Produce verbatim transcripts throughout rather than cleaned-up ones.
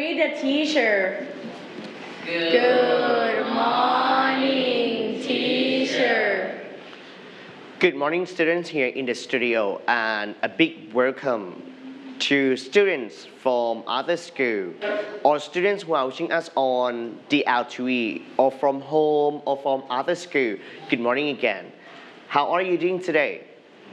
greet the teacher. Good, Good morning, teacher. Good morning, students here in the studio, and a big welcome to students from other school or students who are watching us on the L T V or from home or from other school. Good morning again. How are you doing today?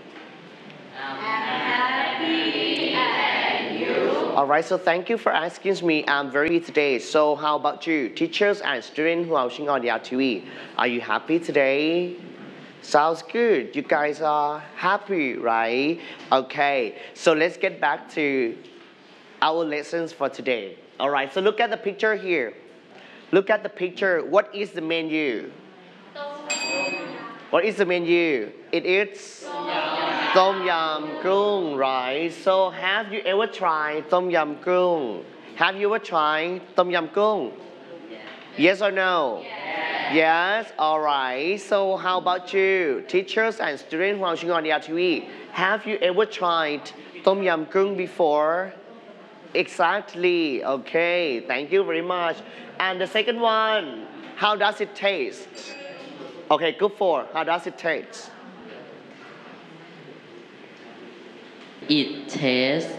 Happy and you? All right, so thank you for asking me. I'm very happy today. So how about you, teachers and students who are watching on the L T V? Are you happy today? Sounds good. You guys are happy, right? Okay, so let's get back to our lessons for today. All right, so look at the picture here. Look at the picture. What is the menu? What is the menu? It is Tom Yam Goong, right? So have you ever tried Tom Yam Goong? Have you ever tried Tom Yam Goong? Yes or no? Yes. Yes, all right. So how about you, teachers and students who are watching on the L T V? Have you ever tried Tom Yam Goong before? Exactly. Okay, thank you very much. And the second one, how does it taste? Okay, good for. How does it taste? It tastes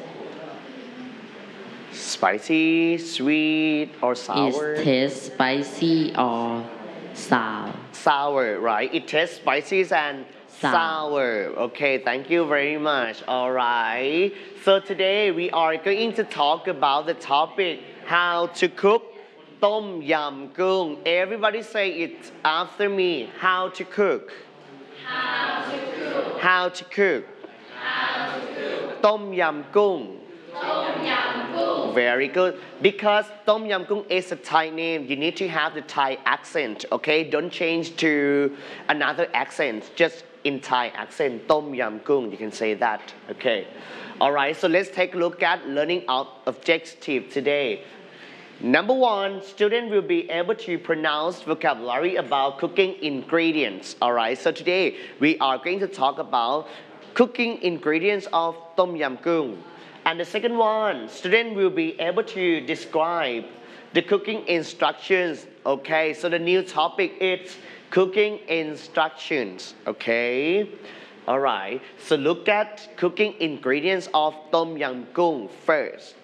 Spicy, sweet, or sour? It tastes spicy or sour. Sour, right? It tastes spicy and Sour. sour. Okay, thank you very much. All right. So today we are going to talk about the topic how to cook Tom Yam Goong. Everybody say it after me. How to cook? How to cook? How to cook? How to cook? Tom Yam Goong. Tom Yam Goong. Very good. Because Tom Yam Goong is a Thai name, you need to have the Thai accent, okay? Don't change to another accent, just in Thai accent, Tom Yam Goong, you can say that, okay? All right, so let's take a look at learning out objective today. Number one, student will be able to pronounce vocabulary about cooking ingredients, all right? So today, we are going to talk about cooking ingredients of Tom Yam Goong. And the second one, student will be able to describe the cooking instructions, okay? So the new topic is cooking instructions, okay? All right, so look at cooking ingredients of Tom Yam Goong first.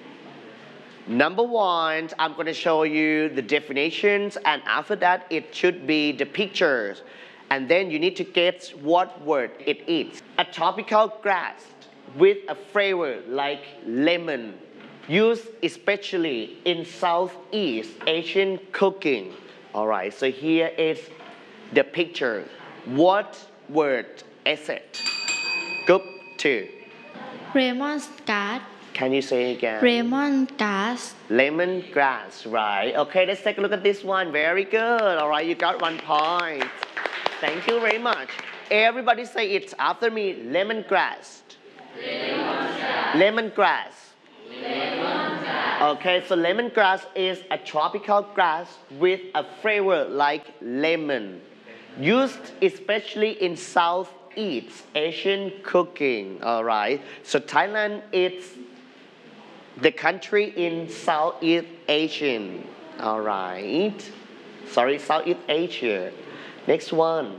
Number one, I'm going to show you the definitions, and after that, it should be the pictures. And then you need to guess what word it is. A tropical grass with a flavor like lemon, used especially in Southeast Asian cooking. All right, so here is the picture. What word is it? Group two. Lemongrass. Can you say it again? Lemongrass. Lemongrass, right? Okay, let's take a look at this one. Very good. All right, you got one point. Thank you very much. Everybody say it after me. Lemongrass. Lemongrass. Lemongrass. Lemongrass. Okay, so lemongrass is a tropical grass with a flavor like lemon, used especially in Southeast Asian cooking. All right, so Thailand is the country in Southeast Asian. All right, sorry, Southeast Asia. Next one.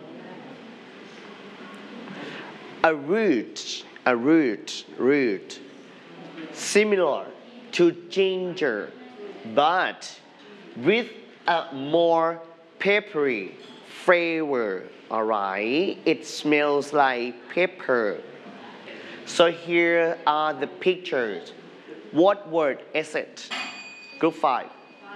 A root, a root, root, similar to ginger, but with a more peppery flavor, all right? It smells like pepper. So here are the pictures. What word is it? Group five.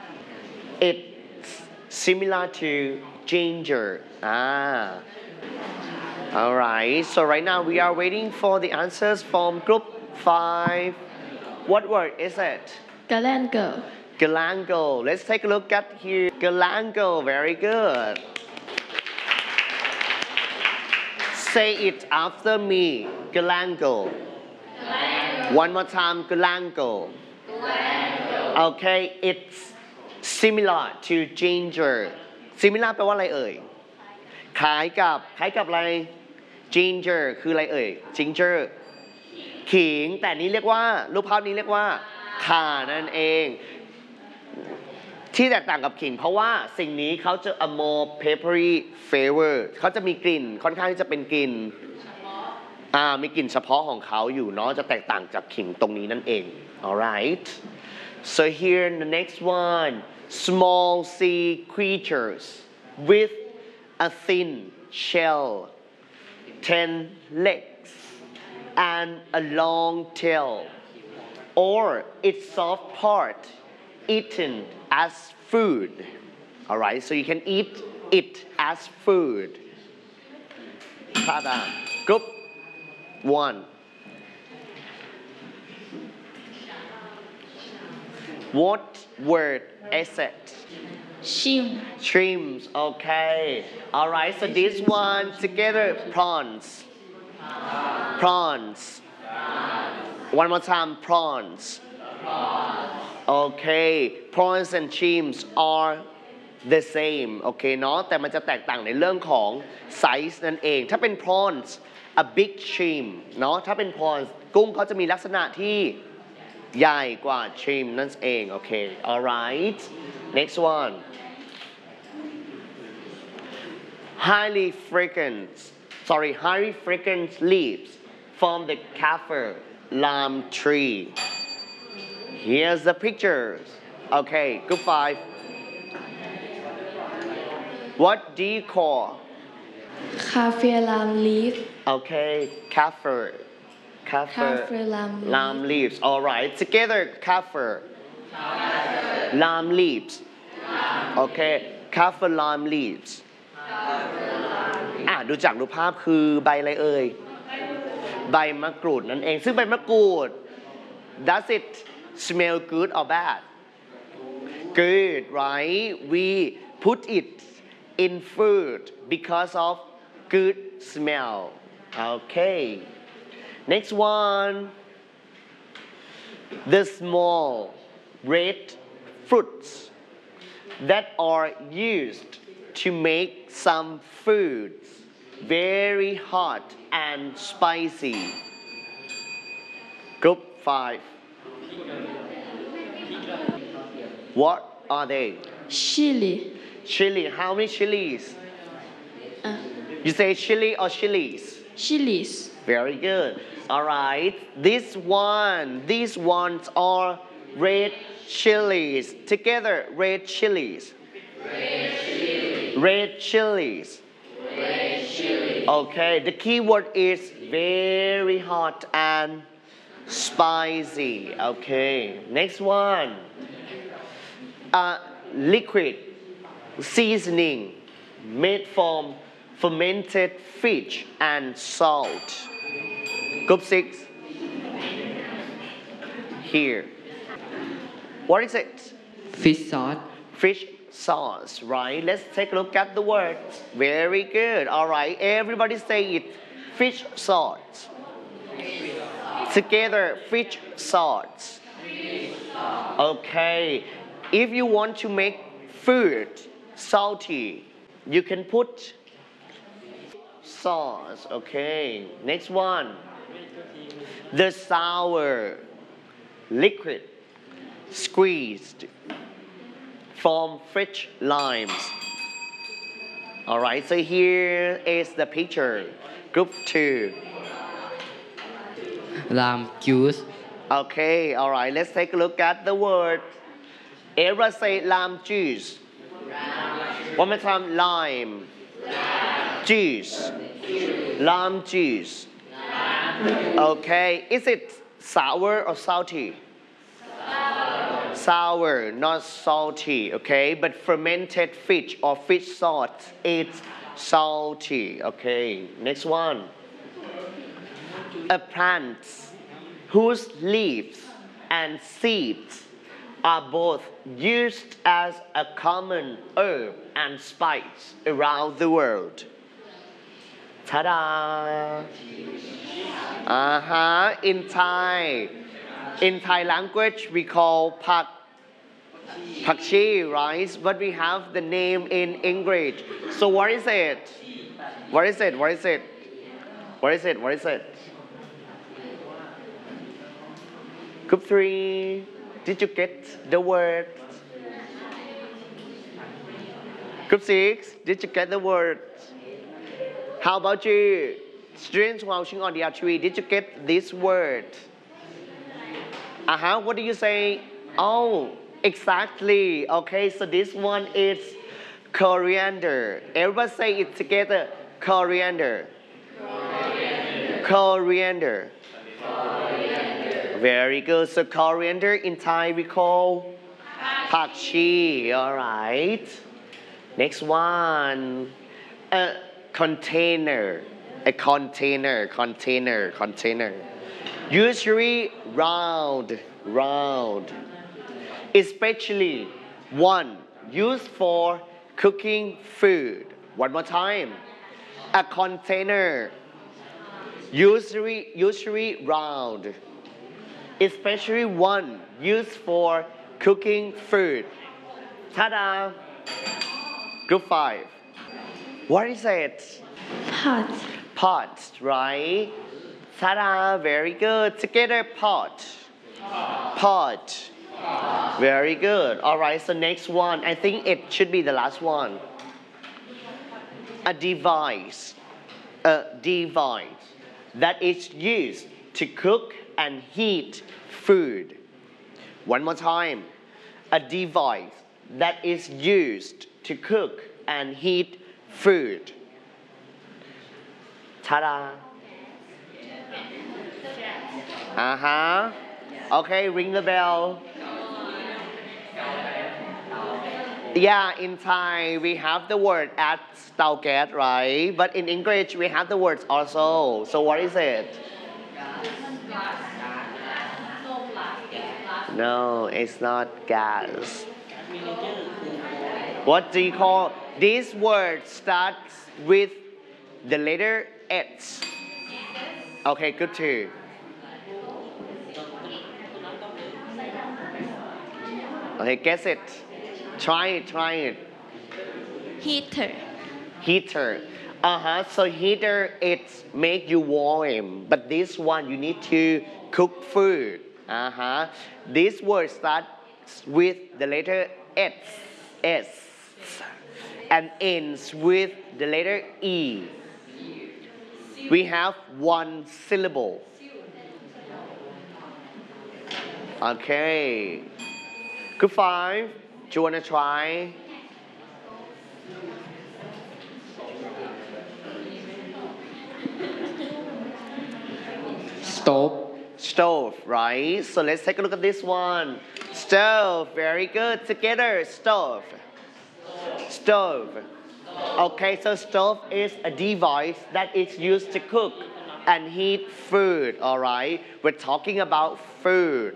It's similar to ginger. Ah. All right, so right now we are waiting for the answers from group five. What word is it? Galangal. Galangal. Let's take a look at here. Galangal, very good. Say it after me. Galangal. One more time, galangal. Okay, it's similar to ginger. Similar แปลว่าอะไรเอ่ยคล้ายกับคล้ายกับอะไร ginger คืออะไรเอ่ย ginger ขิงแต่นี้เรียกว่ารูปภาพนี้เรียกว่าข่านั่นเองที่แตกต่างกับขิงเพราะว่าสิ่งนี้เขาจะ a more peppery flavor เขาจะมีกลิ่นค่อนข้างที่จะเป็นกลิ่นอ่ามีกลิ่นเฉพาะของเขาอยู่เนาะจะแตกต่างจากขิงตรงนี้นั่นเอง alright so here the next one small sea creatures with a thin shell ten legs and a long tail or its soft part eaten as food alright so you can eat it as food tada group one what word is it Shrimp. shrimps okay alright so this one together prawns prawns one more time prawns okay prawns and shrimps are the same โอเคเนาะแต่มันจะแตกต่างในเรื่องของไซส์นั่นเองถ้าเป็น prawns a big shrimp เนาะถ้าเป็น prawns กุ้งเขาจะมีลักษณะที่ใหญ่กว่า shrimp นั่นเองโอเค alright next one highly fragrant sorry highly fragrant leaves from the kaffir lime tree here's the pictures okay group five what do you call Kaffir lime leaf. okay kaffir kaffir Kaffir lime leaf. lime leaves alright together kaffir lime leaves okay kaffir lime leaves อ่ะดูจากรูปภาพคือใบอะไรเอ่ยใบมะกรูดนั่นเองซึ่งใบมะกรูด does it smell good or bad good right we put it in food because of good smell okay next one the small red fruits that are used to make some foods very hot and spicy group five what are they Chili. chili how many chilies Uh, you say chili or chilies chilies. very good alright this one these ones are red chilies together red chilies red chilies okay the key word is very hot and spicy okay next one uh, liquid seasoning made from fermented fish and salt group six here what is it fish sauce fish sauce right let's take a look at the word very good all right everybody say it fish sauce together fish sauce okay if you want to make food salty you can put sauce okay next one the sour liquid squeezed from fresh limes alright so here is the picture group two lime juice okay alright let's take a look at the word everyone say lime juice one more time lime juice lime juice okay is it sour or salty sour not salty okay but fermented fish or fish sauce it's salty okay next one a plant whose leaves and seeds are both used as a common herb and spice around the world. Ta-da! Uh-huh. In Thai, in Thai language we call pak pakchi, right? But we have the name in English. So what is it? What is it? What is it? What is it? What is it? Group three. Did you get the word? Group six, did you get the word? How about you? Students watching on the R T V, did you get this word? Uh-huh, what do you say? Oh, exactly. Okay, so this one is coriander. Everybody say it together. Coriander. Coriander. Coriander. Coriander. Very good. So coriander in Thai we call pak chi. All right. Next one. A container. A container. Container. Container. Usually round. Round. Especially one used for cooking food. One more time. A container. Usually, usually round. Especially one used for cooking food. Ta-da! Group five. What is it? Pot. Pot, right? Ta-da! Very good. Together, pot. Pot. Very good. All right, so next one. I think it should be the last one. A device. A device that is used to cook and heat food. One more time. A device that is used to cook and heat food. Ta-da! Uh-huh. Okay, ring the bell. Yeah, in Thai we have the word at เตาแก๊ส right? But in English we have the words also. So what is it? No, it's not gas. What do you call this word? Starts with the letter H. Okay, good too. Okay, guess it. Try it, try it. Heater. Heater. Uh-huh. So heater, it make you warm. But this one, you need to cook food. Uh-huh. This word starts with the letter S. S. And ends with the letter E. We have one syllable. Okay. Group five. Do you want to try? Stove. Stove, right? So let's take a look at this one. Stove, very good. Together, stove. Stove. Okay, so stove is a device that is used to cook and heat food, all right? We're talking about food.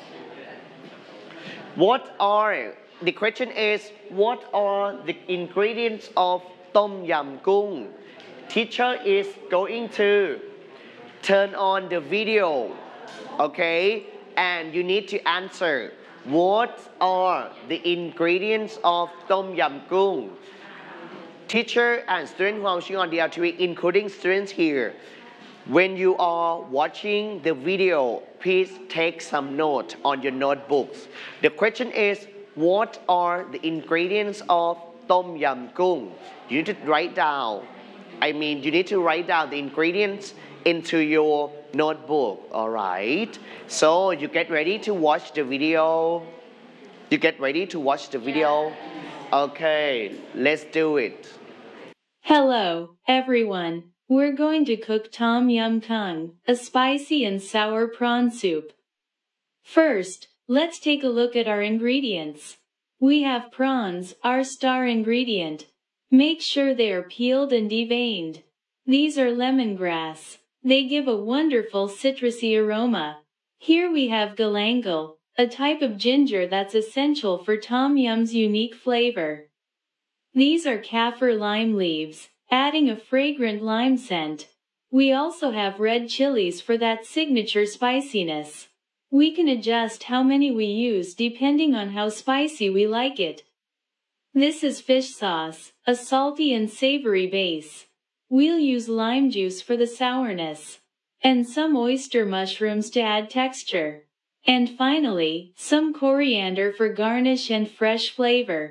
What are, the question is, what are the ingredients of Tom Yam Goong? Teacher is going to turn on the video, okay? And you need to answer, what are the ingredients of Tom Yam Goong? Teacher and students who are watching on the R T V, including students here, when you are watching the video, please take some note on your notebooks. The question is, what are the ingredients of Tom Yam Goong? You need to write down. I mean, you need to write down the ingredients into your notebook, all right? So you get ready to watch the video. You get ready to watch the video? Okay, let's do it. Hello, everyone. We're going to cook Tom Yum Kung, a spicy and sour prawn soup. First, let's take a look at our ingredients. We have prawns, our star ingredient. Make sure they are peeled and deveined. These are lemongrass. They give a wonderful citrusy aroma. Here we have galangal, a type of ginger that's essential for Tom Yum's unique flavor. These are kaffir lime leaves, adding a fragrant lime scent. We also have red chilies for that signature spiciness. We can adjust how many we use depending on how spicy we like it. This is fish sauce, a salty and savory base. We'll use lime juice for the sourness, and some oyster mushrooms to add texture. And finally, some coriander for garnish and fresh flavor.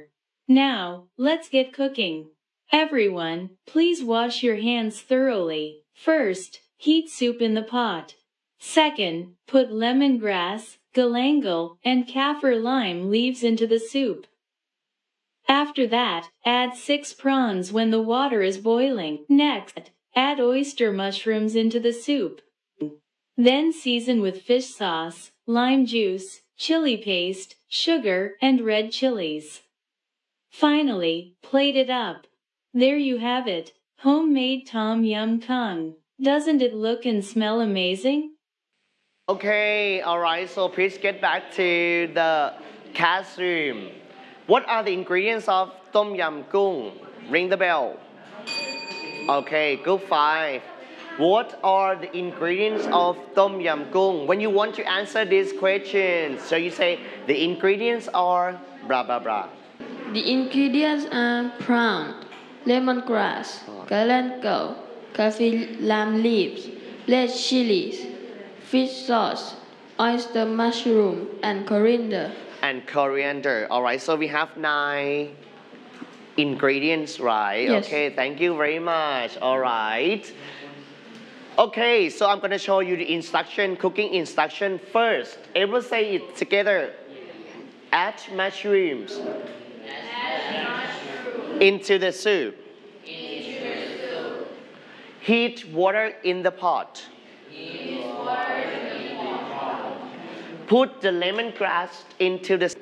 Now, let's get cooking. Everyone, please wash your hands thoroughly. First, heat soup in the pot. Second, put lemongrass, galangal, and kaffir lime leaves into the soup. After that, add six prawns when the water is boiling. Next, add oyster mushrooms into the soup. Then season with fish sauce, lime juice, chili paste, sugar, and red chilies. Finally, plate it up. There you have it, homemade Tom Yum Kung. Doesn't it look and smell amazing? Okay, alright, so please get back to the classroom. What are the ingredients of Tom Yum Goong? Ring the bell. Okay, group five. What are the ingredients of Tom Yum Goong? When you want to answer this question, so you say the ingredients are blah blah blah. The ingredients are prawn, lemongrass, galangal, kaffir lime leaves, red chilies, fish sauce, oyster mushroom, and coriander. And coriander. Alright, so we have nine ingredients, right? Yes. Okay, thank you very much. Alright. Okay, so I'm gonna show you the instruction, cooking instruction first. Everyone say it together. Add mushrooms into the soup. Heat water in the pot. Put the lemongrass into the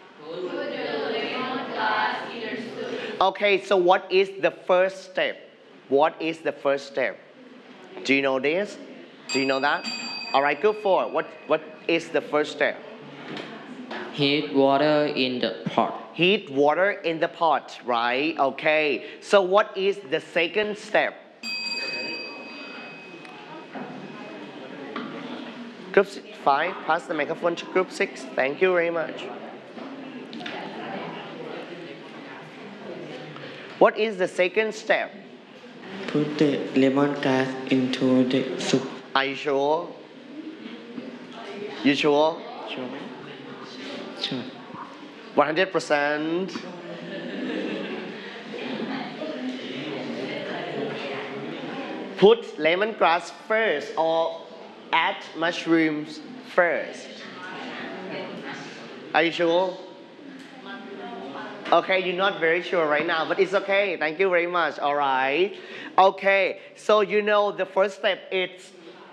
Okay, so what is the first step? What is the first step? Do you know this? Do you know that? Alright, go for it. What, what is the first step? Heat water in the pot. Heat water in the pot, right? Okay. So what is the second step? Group five, pass the microphone to group six. Thank you very much. What is the second step? Put the lemongrass into the soup. Are you sure? You sure? Sure. Sure. one hundred percent. Put lemongrass first or add mushrooms first. Are you sure? Okay, you're not very sure right now, but it's okay. Thank you very much. All right. Okay, so you know the first step is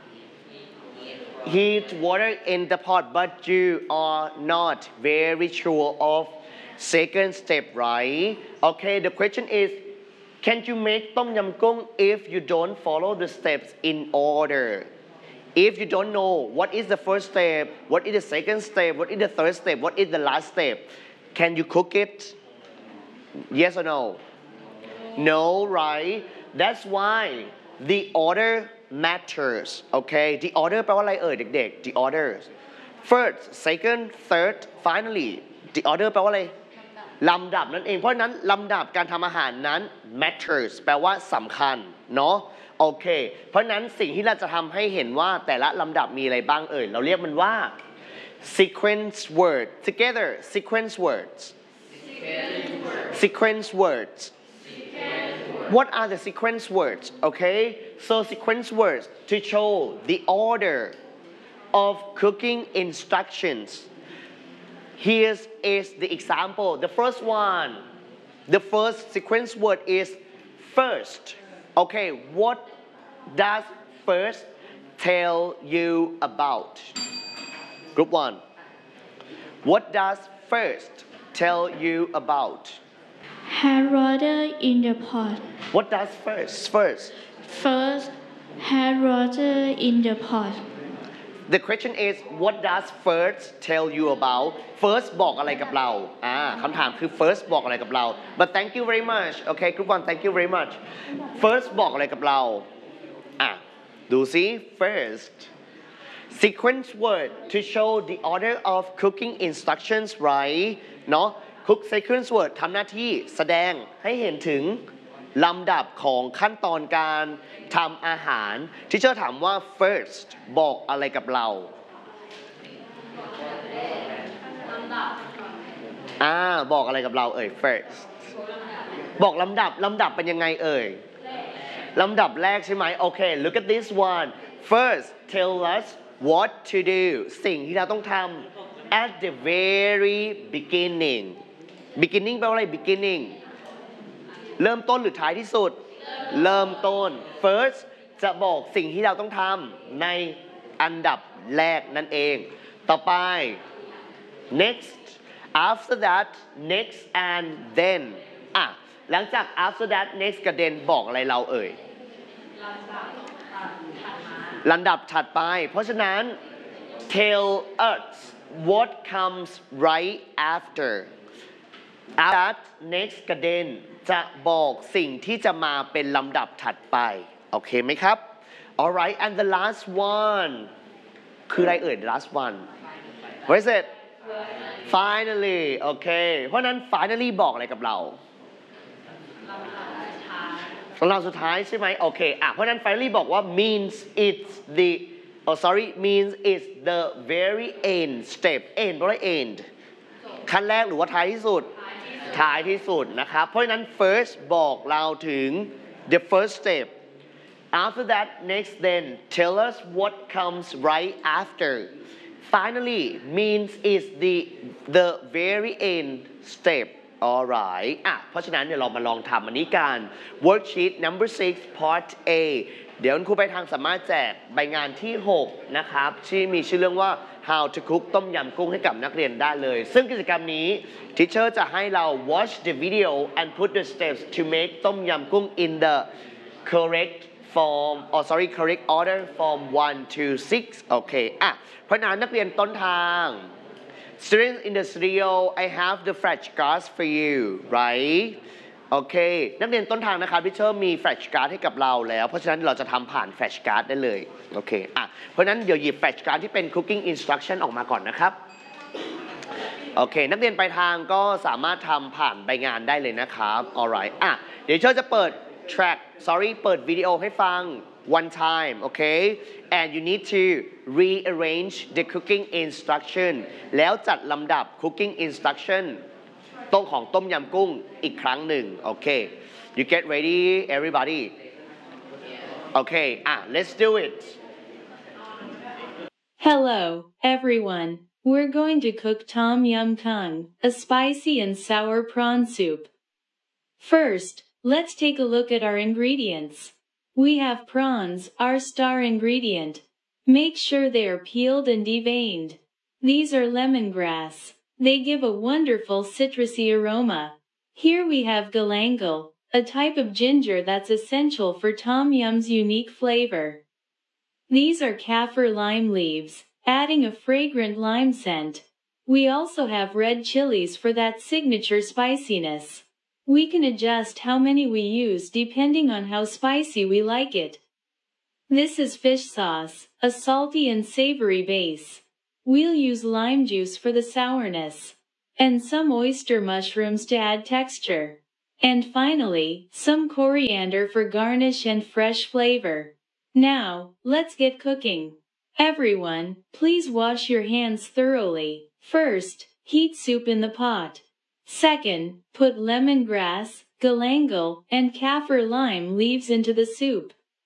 heat water in the pot, but you are not very sure of second step, right? Okay, the question is, can you make Tom Yum Goong if you don't follow the steps in order? If you don't know what is the first step, what is the second step, what is the third step, what is the last step, can you cook it? Yes or no? No, right? That's why the order matters, okay? The order แปลว่าอะไรเอ่ยเด็กๆ the orders first second third finally the order แปลว่าอะไรลำดับนั่นเองเพราะฉะนั้นลำดับการทำอาหารนั้น matters แปลว่าสำคัญเนาะโอเคเพราะฉะนั้นสิ่งที่เราจะทำให้เห็นว่าแต่ละลำดับมีอะไรบ้างเอ่ยเราเรียกมันว่า sequence word together sequence words sequence words What are the sequence words? Okay, so sequence words to show the order of cooking instructions. Here is the example. The first one, the first sequence word is first. Okay, what does first tell you about? Group one. What does first tell you about? Add water in the pot. What does first? First. First, add water in the pot. The question is, what does first tell you about? First บอกอะไรกับเราอ่าคำถามคือ first บอกอะไรกับเรา But thank you very much. Okay, group one, thank you very much. First บอกอะไรกับเราอ่ะดูซิ first. Sequence word to show the order of cooking instructions, right? เนาะCook sequence word ทำหน้าที่แสดงให้เห็นถึงลำดับของขั้นตอนการทำอาหารที่เชื่อถามว่า first บอกอะไรกับเราอ่าบอกอะไรกับเราเอ่ย first บอกลำดับลำดับเป็นยังไงเอ่ยลำดับแรกใช่ไหมโอเค look at this one first tell us what to do สิ่งที่เราต้องทำ at the very beginning beginning แปลว่าอะไร beginning เริ่มต้นหรือท้ายที่สุดเริ่มต้น first จะบอกสิ่งที่เราต้องทำในอันดับแรกนั่นเองต่อไป next after that next and then อ่ะหลังจาก after that next กับ then บอกอะไรเราเอ่ยลำดับถัดไปเพราะฉะนั้น tell us what comes right after after that next กับ then จะบอกสิ่งที่จะมาเป็นลำดับถัดไปโอเคไหมครับ alright and the last one คืออะไรเอ่ย the last one what is it finally โอเคเพราะนั้น finally บอกอะไรกับเราสำหรับสุดท้ายใช่ไหมโอเคอ่ะเพราะนั้น finally บอกว่า means it's the oh sorry means it's the very end step end เพราะอะไร end ขั้นแรกหรือว่าท้ายที่สุดท้ายที่สุดนะครับเพราะฉะนั้น first บอกเราถึง the first step after that next then tell us what comes right after finally means is the the very end step alright อ่ะเพราะฉะนั้นเดี๋ยวเรามาลองทำอันนี้กัน worksheet number six part A เดี๋ยวคุณครูไปทางสามารถแจกใบงานที่หกนะครับที่มีชื่อเรื่องว่า how to cook ต้มยำกุ้งให้กับนักเรียนได้เลยซึ่งกิจกรรมนี้ teacher จะให้เรา watch the video and put the steps to make ต้มยำกุ้ง in the correct form or sorry correct order from one to six โอเคอ่ะเพราะนั้นนักเรียนต้นทาง students in the studio I have the flashcards for you right โอเคนักเรียนต้นทางนะครับพี่เชอร์มี flashcard ให้กับเราแล้วเพราะฉะนั้นเราจะทำผ่าน flashcard ได้เลยโอเคอ่ะเพราะฉะนั้นเดี๋ยวหยิบ flashcard ที่เป็น cooking instruction ออกมาก่อนนะครับโอเคนักเรียนไปทางก็สามารถทำผ่านใบงานได้เลยนะครับ alright อ่ะเดี๋ยวเชอร์จะเปิดtrack sorry เปิดวิดีโอให้ฟัง one time okay and you need to rearrange the cooking instruction แล้วจัดลำดับ cooking instruction ต้มของต้มยำกุ้งอีกครั้งหนึ่งโอเค you get ready everybody okay อ่ะ let's do it Hello, everyone. We're going to cook Tom Yum Kung, a spicy and sour prawn soup. First, let's take a look at our ingredients. We have prawns, our star ingredient. Make sure they are peeled and deveined. These are lemongrass. They give a wonderful citrusy aroma. Here we have galangal, a type of ginger that's essential for Tom Yum's unique flavor. These are kaffir lime leaves, adding a fragrant lime scent. We also have red chilies for that signature spiciness. We can adjust how many we use depending on how spicy we like it. This is fish sauce, a salty and savory base. We'll use lime juice for the sourness, and some oyster mushrooms to add texture. And finally, some coriander for garnish and fresh flavor. Now, let's get cooking. Everyone, please wash your hands thoroughly. First, heat soup in the pot. Second, put lemongrass, galangal, and kaffir lime leaves into the soup.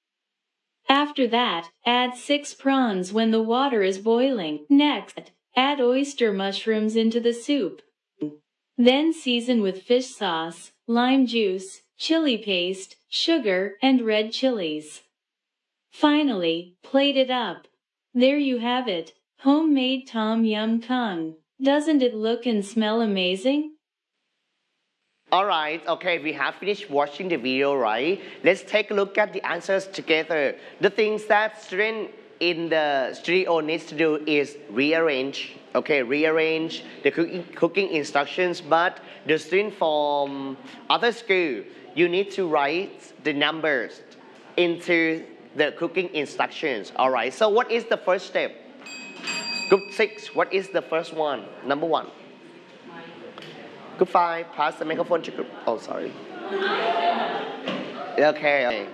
After that, add six prawns when the water is boiling. Next, add oyster mushrooms into the soup. Then season with fish sauce, lime juice, chili paste, sugar, and red chilies. Finally, plate it up. There you have it, homemade Tom Yum Kung. Doesn't it look and smell amazing? Alright, okay, we have finished watching the video, right? Let's take a look at the answers together. The things that student in the studio needs to do is rearrange, okay, rearrange the cooking, cooking instructions, but the student from other school, you need to write the numbers into the cooking instructions, alright? So what is the first step? Group six, what is the first one? Number one. Group five, pass the microphone to group. Oh, sorry. Okay.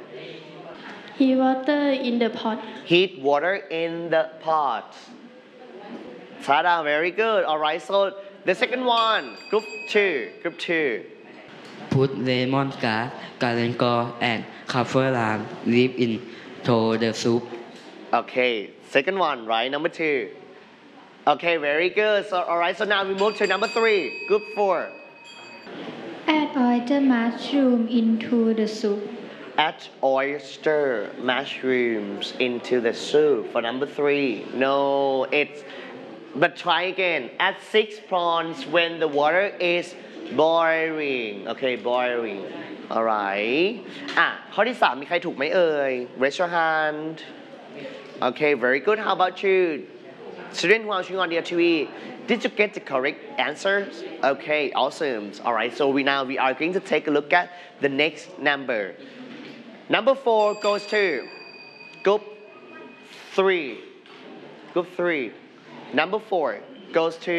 Heat water in the pot. Heat water in the pot. Tada, very good. Alright, so the second one, group two, group two. Put lemongrass, galangal, and kaffir leaf into the soup. Okay, second one, right? Number two. Okay, very good. So, alright, so now we move to number three, group four. Add oyster mushroom into the soup. Add oyster mushrooms into the soup for number three. No, it's, but try again. Add six prawns when the water is boiling. Okay, boiling. Alright. อ่ะข้อที่สามมีใครถูกไหมเอ่ย Raise your hand. Okay, very good. How about you? Student watching on the T V, did you get the correct answers? Okay, awesome. Alright, so we now we are going to take a look at the next number. Number four goes to group three. Group three. Number four goes to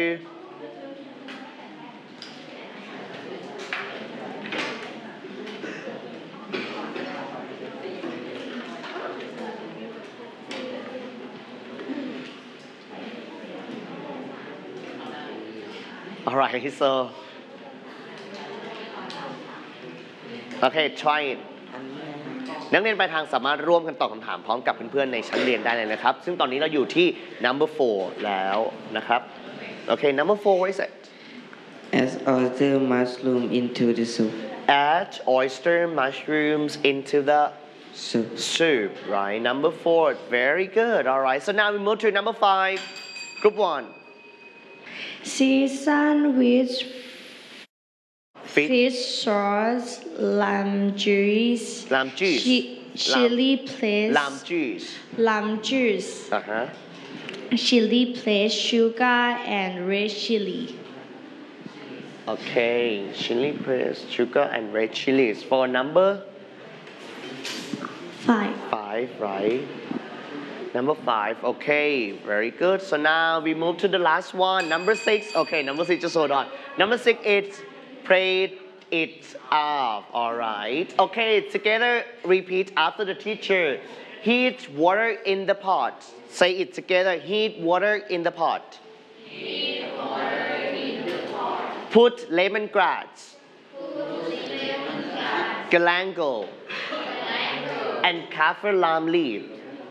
Alright, so okay, try it. นักเรียนปลายทางสามารถร่วมกันตอบคำถามพร้อมกับเพื่อนๆในชั้นเรียนได้เลยนะครับซึ่งตอนนี้เราอยู่ที่ number four แล้วนะครับ Okay, number four, what is it? Add oyster mushroom into the soup. Add oyster mushrooms into the Soup. soup, right? Number four, very good. Alright, so now we move to number five, group one. Season with Fish, fish sauce, lime juice, Lime juice. chi- chili paste, lime juice. lime juice, Uh-huh. chili paste, sugar, and red chili. Okay, chili paste, sugar, and red chilies for number Five. five, right? Number five, okay, very good. So now we move to the last one, number six. Okay, number six, just hold on. Number six is plate it off, alright? Okay, together repeat after the teacher. Heat water in the pot. Say it together, heat water in the pot. Heat water in the pot. Put lemongrass, galangal, and kaffir lime leaf.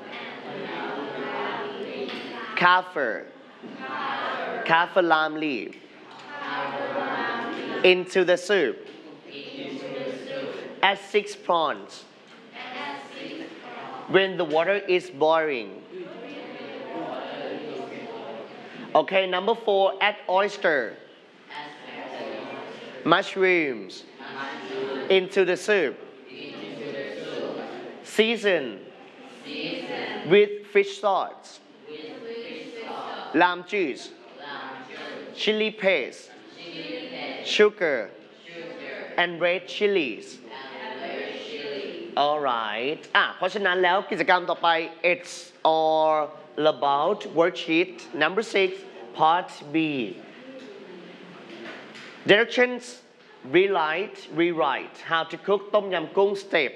Kaffir, kaffir lime leaf. Into the soup. Add six prawns. When the water is boiling. Okay, number four, add oyster. Mushrooms. Into the soup. Season. With fish sauce. Lime juice. Chili paste. Sugar. And red chilies. Alright อ่ะเพราะฉะนั้นแล้วกิจกรรมต่อไป it's all about worksheet number six part B directions rewrite rewrite how to cook ต้มยำกุ้ง step